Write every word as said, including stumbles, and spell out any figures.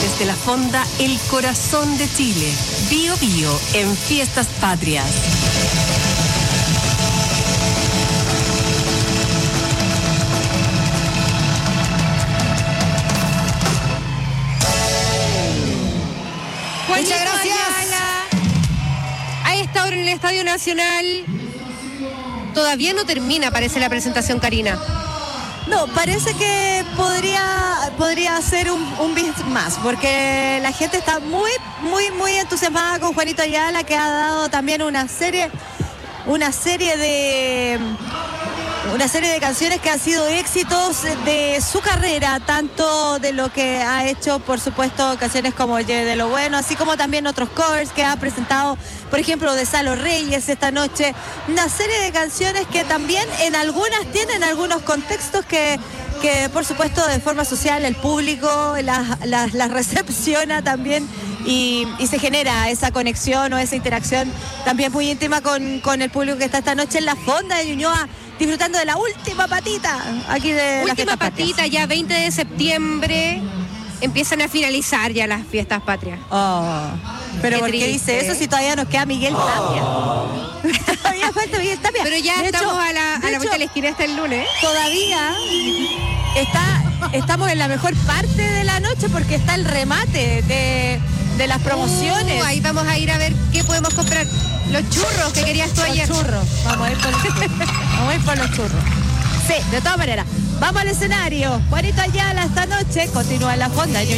desde la Fonda El Corazón de Chile. Bio Bio en Fiestas Patrias. Muchas gracias. A esta hora en el Estadio Nacional todavía no termina, parece, la presentación, Karina. No, parece que podría podría ser un, un bis más, porque la gente está muy, muy, muy entusiasmada con Juanito Ayala, que ha dado también una serie, una serie de una serie de canciones que han sido éxitos de su carrera, tanto de lo que ha hecho, por supuesto, canciones como Ye de lo Bueno, así como también otros covers que ha presentado, por ejemplo, de Salo Reyes esta noche, una serie de canciones que también en algunas tienen algunos contextos que, que por supuesto, de forma social el público las, las, las recepciona también y, y se genera esa conexión o esa interacción también muy íntima con, con el público que está esta noche en la Fonda de Ñuñoa, disfrutando de la última patita aquí de Última las patita, patrias. Ya veinte de septiembre empiezan a finalizar ya las fiestas patrias. Oh, pero Qué ¿por qué triste, dice eso ¿eh? si todavía nos queda Miguel Tapia? Todavía falta Miguel Tapia. Pero ya De estamos hecho- a la, a de la vuelta hecho, de la esquina hasta el lunes. Todavía está, estamos en la mejor parte de la noche porque está el remate de, de las promociones. Uh, ahí vamos a ir a ver qué podemos comprar. Los churros que querías tú Los ayer. churros. Vamos a ir por los churros. Vamos a ir por los churros. Sí, de todas maneras. Vamos al escenario. Juanito Ayala esta noche continúa en la Fonda.